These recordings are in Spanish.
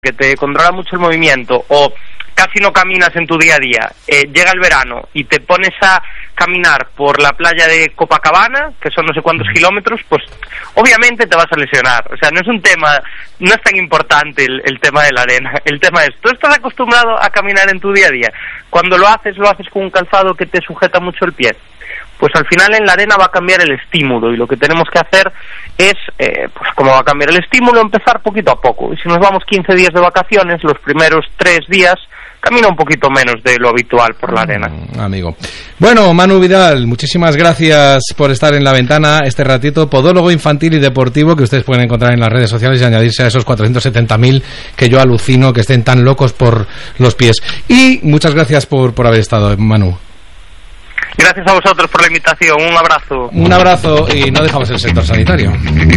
que te controla mucho el movimiento, o casi no caminas en tu día a día, llega el verano y te pones a caminar por la playa de Copacabana, que son no sé cuántos kilómetros, pues obviamente te vas a lesionar. O sea, no es un tema, no es tan importante el tema de la arena. El tema es, tú estás acostumbrado a caminar en tu día a día. Cuando lo haces con un calzado que te sujeta mucho el pie. Pues al final en la arena va a cambiar el estímulo, y lo que tenemos que hacer es, pues como va a cambiar el estímulo, empezar poquito a poco. Y si nos vamos 15 días de vacaciones, los primeros 3 días camina un poquito menos de lo habitual por la arena. Amigo. Bueno, Manu Vidal, muchísimas gracias por estar en La Ventana este ratito. Podólogo infantil y deportivo, que ustedes pueden encontrar en las redes sociales y añadirse a esos 470.000 que yo alucino que estén tan locos por los pies. Y muchas gracias por haber estado, Manu. Gracias a vosotros por la invitación. Un abrazo. Un abrazo, y no dejamos el sector sanitario.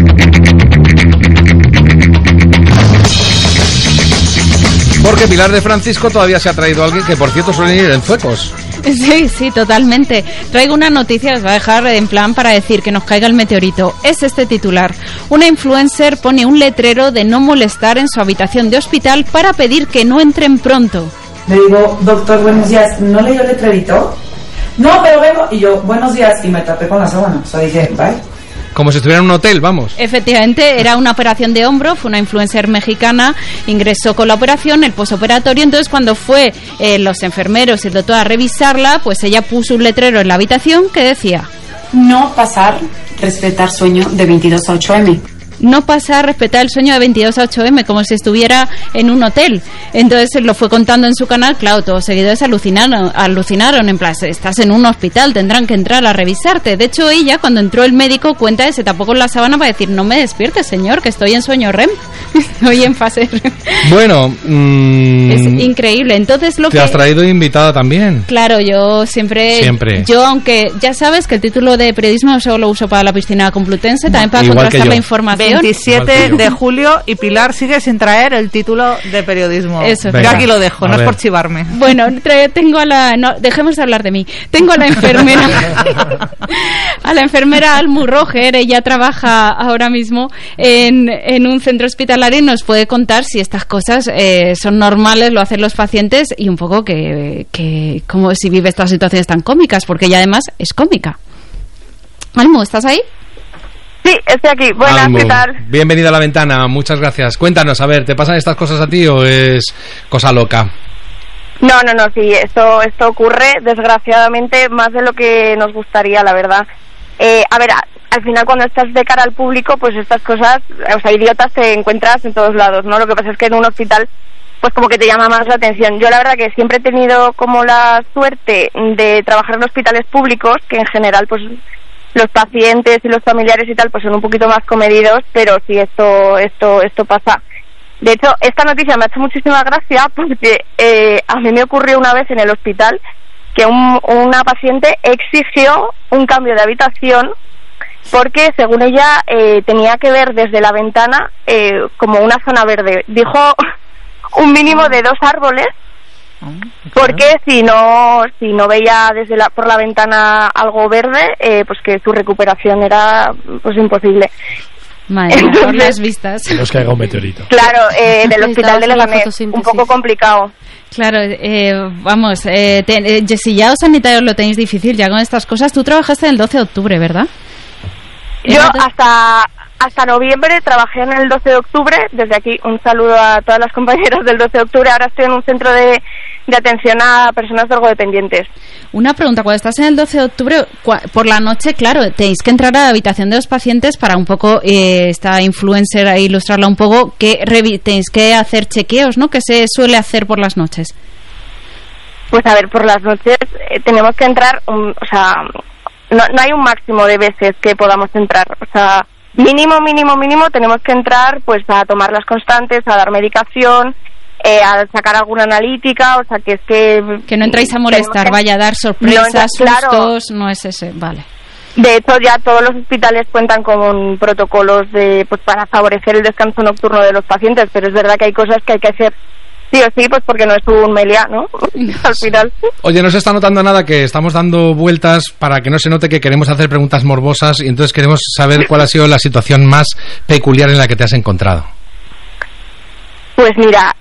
Porque Pilar de Francisco todavía se ha traído a alguien que, por cierto, suele ir en zuecos. Sí, totalmente. Traigo una noticia, os va a dejar en plan para decir que nos caiga el meteorito. Es este titular. Una influencer pone un letrero de no molestar en su habitación de hospital para pedir que no entren pronto. Le digo, doctor, buenos días, ¿no leyó el letrerito? No, pero vengo. Y yo, buenos días, y me tapé con la sábana. O sea, dije, bye. Como si estuviera en un hotel, vamos. Efectivamente, era una operación de hombro, fue una influencer mexicana, ingresó con la operación, el posoperatorio, entonces cuando fue los enfermeros y el doctor a revisarla, pues ella puso un letrero en la habitación que decía: no pasar, respetar sueño de 22 a 8 m. No pasa a respetar el sueño de 22 a 8M, como si estuviera en un hotel. Entonces lo fue contando en su canal, claro, todos los seguidores alucinaron, en plan, estás en un hospital, tendrán que entrar a revisarte. De hecho, ella, cuando entró el médico, cuenta que se tapó con la sábana para decir, no me despiertes, señor, que estoy en sueño REM, estoy en fase REM. Bueno, es increíble. Entonces te has traído invitada también. Claro, yo siempre. Yo, aunque ya sabes que el título de periodismo solo lo uso para la piscina complutense, también para contrastar la información. 27 de julio, y Pilar sigue sin traer el título de periodismo. Eso. Yo aquí lo dejo, no es por chivarme. Bueno, tengo a la... No, dejemos de hablar de mí. Tengo a la enfermera... a la enfermera Almu Roger. Ella trabaja ahora mismo en un centro hospitalario y nos puede contar si estas cosas son normales, lo hacen los pacientes, y un poco que como si vive estas situaciones tan cómicas, porque ella además es cómica. Almu, ¿estás ahí? Sí, estoy aquí. Buenas, Almu, ¿qué tal? Bienvenida a La Ventana, muchas gracias. Cuéntanos, a ver, ¿te pasan estas cosas a ti o es cosa loca? No, sí, esto ocurre, desgraciadamente, más de lo que nos gustaría, la verdad. A ver, al final cuando estás de cara al público, pues estas cosas, o sea, idiotas te encuentras en todos lados, ¿no? Lo que pasa es que en un hospital, pues como que te llama más la atención. Yo la verdad que siempre he tenido como la suerte de trabajar en hospitales públicos, que en general, pues los pacientes y los familiares y tal pues son un poquito más comedidos, pero sí, esto pasa. De hecho, esta noticia me ha hecho muchísima gracia porque a mí me ocurrió una vez en el hospital que una paciente exigió un cambio de habitación porque, según ella, tenía que ver desde la ventana como una zona verde. Dijo un mínimo de 2 árboles, porque si no veía por la ventana algo verde, pues que su recuperación era pues imposible. Madre mía, por las vistas. Que nos caiga un meteorito. Claro, del hospital de Leganés, un poco complicado. Claro, vamos, si ya los sanitarios lo tenéis difícil ya con estas cosas. Tú trabajaste el 12 de octubre, ¿verdad? Yo hasta noviembre trabajé en el 12 de octubre. Desde aquí un saludo a todas las compañeras del 12 de octubre. Ahora estoy en un centro de atención a personas drogodependientes. Una pregunta, cuando estás en el 12 de octubre, por la noche, claro, tenéis que entrar a la habitación de los pacientes para un poco, esta influencer, a ilustrarla un poco, que tenéis que hacer chequeos, ¿no? Que se suele hacer por las noches. Pues a ver, por las noches tenemos que entrar, o sea, no hay un máximo de veces que podamos entrar, o sea, mínimo tenemos que entrar pues a tomar las constantes, a dar medicación, a sacar alguna analítica, o sea, que es que no entráis a molestar, vaya a dar sorpresas, sustos, no es ese, vale. De hecho, ya todos los hospitales cuentan con protocolos pues para favorecer el descanso nocturno de los pacientes, pero es verdad que hay cosas que hay que hacer sí o sí, pues porque no es un Meliá, ¿no? Al final. Oye, no se está notando nada que estamos dando vueltas para que no se note que queremos hacer preguntas morbosas, y entonces queremos saber cuál ha sido la situación más peculiar en la que te has encontrado. Pues mira,